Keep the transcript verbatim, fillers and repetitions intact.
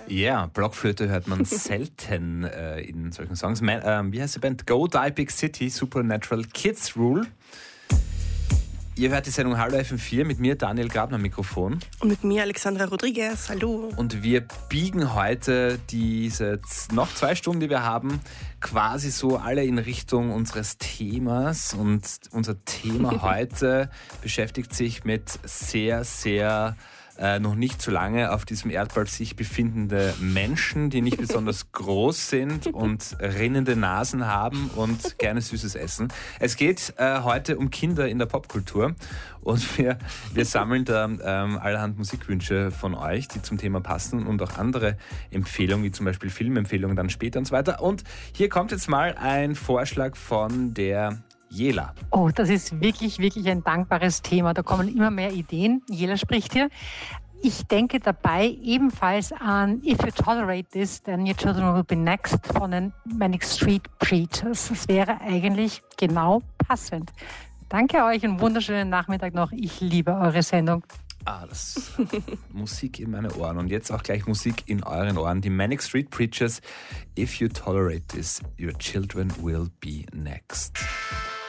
Ja, yeah, Blockflöte hört man selten äh, in solchen Songs. Man, äh, wie heißt die Band? Go Die Big City, Supernatural Kids Rule. Ihr hört die Sendung Hallo F M vier mit mir, Daniel Grabner, am Mikrofon. Und mit mir, Alexandra Rodriguez. Hallo. Und wir biegen heute diese noch zwei Stunden, die wir haben, quasi so alle in Richtung unseres Themas. Und unser Thema heute beschäftigt sich mit sehr, sehr äh, noch nicht so lange auf diesem Erdball sich befindende Menschen, die nicht besonders groß sind und rinnende Nasen haben und gerne Süßes essen. Es geht äh, heute um Kinder in der Popkultur und wir, wir sammeln da ähm, allerhand Musikwünsche von euch, die zum Thema passen und auch andere Empfehlungen, wie zum Beispiel Filmempfehlungen dann später und so weiter. Und hier kommt jetzt mal ein Vorschlag von der Jela. Oh, das ist wirklich, wirklich ein dankbares Thema. Da kommen immer mehr Ideen. Jela spricht hier. Ich denke dabei ebenfalls an If You Tolerate This, Then Your Children Will Be Next von den Manic Street Preachers. Das wäre eigentlich genau passend. Danke euch, einen wunderschönen Nachmittag noch. Ich liebe eure Sendung. Ah, das Musik in meine Ohren und jetzt auch gleich Musik in euren Ohren. Die Manic Street Preachers, If You Tolerate This, Your Children Will Be Next.